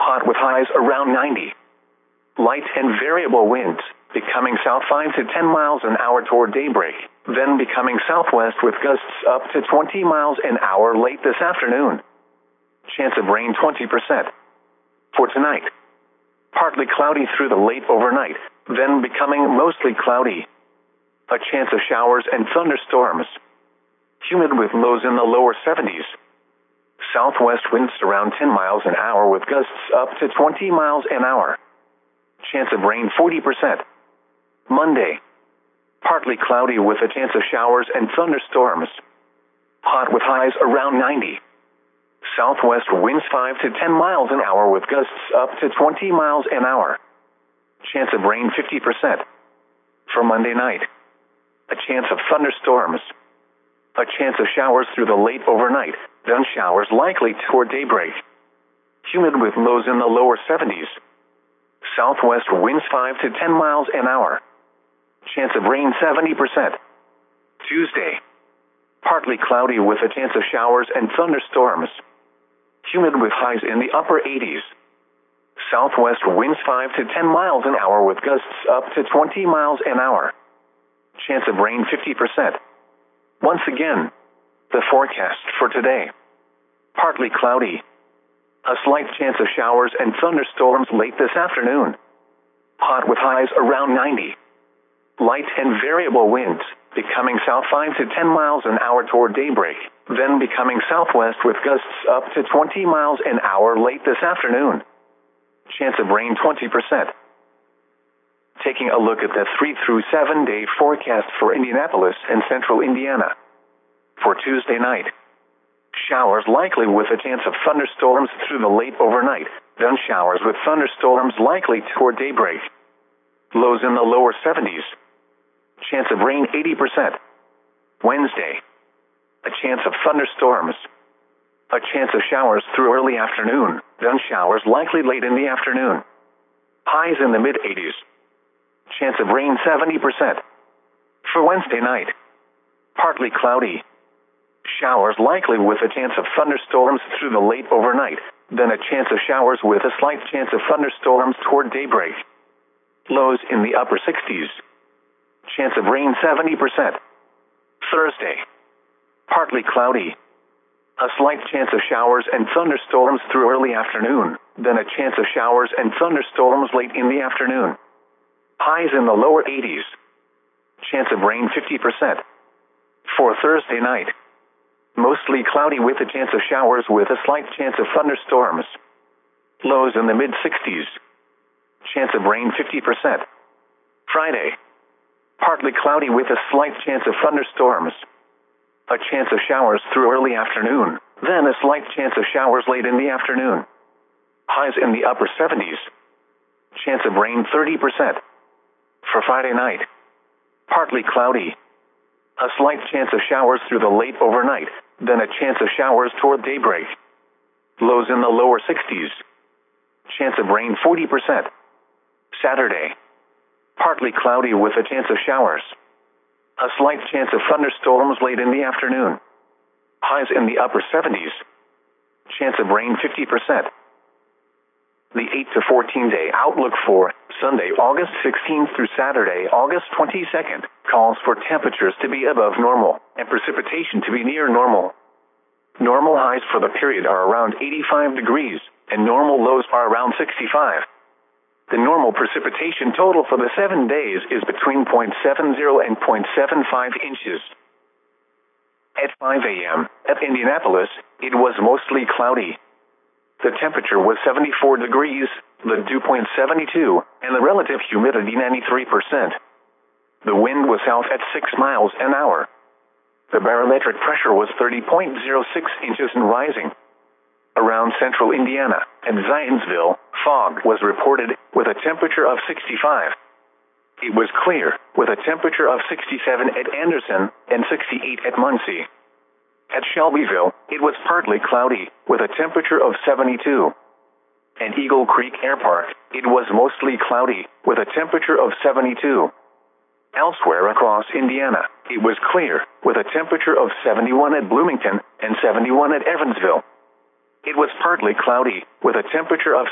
Hot with highs around 90. Light and variable winds, becoming south 5 to 10 miles an hour toward daybreak, then becoming southwest with gusts up to 20 miles an hour late this afternoon. Chance of rain 20%. For tonight, partly cloudy through the late overnight, then becoming mostly cloudy. A chance of showers and thunderstorms. Humid with lows in the lower 70s. Southwest winds around 10 miles an hour with gusts up to 20 miles an hour. Chance of rain 40%. Monday, partly cloudy with a chance of showers and thunderstorms. Hot with highs around 90. Southwest winds 5 to 10 miles an hour with gusts up to 20 miles an hour. Chance of rain 50%. For Monday night, a chance of thunderstorms. A chance of showers through the late overnight, then showers likely toward daybreak. Humid with lows in the lower 70s. Southwest winds 5 to 10 miles an hour. Chance of rain 70%. Tuesday, partly cloudy with a chance of showers and thunderstorms. Humid with highs in the upper 80s. Southwest winds 5 to 10 miles an hour with gusts up to 20 miles an hour. Chance of rain 50%. Once again, the forecast for today. Partly cloudy. A slight chance of showers and thunderstorms late this afternoon. Hot with highs around 90. Light and variable winds, becoming south 5 to 10 miles an hour toward daybreak, then becoming southwest with gusts up to 20 miles an hour late this afternoon. Chance of rain 20%. Taking a look at the 3 through 7 day forecast for Indianapolis and central Indiana. For Tuesday night, showers likely with a chance of thunderstorms through the late overnight, then showers with thunderstorms likely toward daybreak. Lows in the lower 70s. Chance of rain 80%. Wednesday, a chance of thunderstorms. A chance of showers through early afternoon, then showers likely late in the afternoon. Highs in the mid-80s. Chance of rain 70%. For Wednesday night, partly cloudy. Showers likely with a chance of thunderstorms through the late overnight, then a chance of showers with a slight chance of thunderstorms toward daybreak. Lows in the upper 60s. Chance of rain 70%. Thursday, partly cloudy. A slight chance of showers and thunderstorms through early afternoon, then a chance of showers and thunderstorms late in the afternoon. Highs in the lower 80s. Chance of rain 50%. For Thursday night, mostly cloudy with a chance of showers with a slight chance of thunderstorms. Lows in the mid-60s. Chance of rain 50%. Friday, partly cloudy with a slight chance of thunderstorms. A chance of showers through early afternoon, then a slight chance of showers late in the afternoon. Highs in the upper 70s. Chance of rain 30%. For Friday night, partly cloudy. A slight chance of showers through the late overnight, then a chance of showers toward daybreak. Lows in the lower 60s. Chance of rain 40%. Saturday, partly cloudy with a chance of showers. A slight chance of thunderstorms late in the afternoon. Highs in the upper 70s. Chance of rain 50%. The 8 to 14 day outlook for Sunday, August 16th through Saturday, August 22nd, calls for temperatures to be above normal and precipitation to be near normal. Normal highs for the period are around 85 degrees, and normal lows are around 65. The normal precipitation total for the 7 days is between 0.70 and 0.75 inches. At 5 a.m., at Indianapolis, it was mostly cloudy. The temperature was 74 degrees, the dew point 72, and the relative humidity 93%. The wind was south at 6 miles an hour. The barometric pressure was 30.06 inches and rising. Around central Indiana and Zionsville, fog was reported with a temperature of 65. It was clear with a temperature of 67 at Anderson and 68 at Muncie. At Shelbyville, it was partly cloudy with a temperature of 72. At Eagle Creek Air Park, it was mostly cloudy with a temperature of 72. Elsewhere across Indiana, it was clear with a temperature of 71 at Bloomington and 71 at Evansville. It was partly cloudy with a temperature of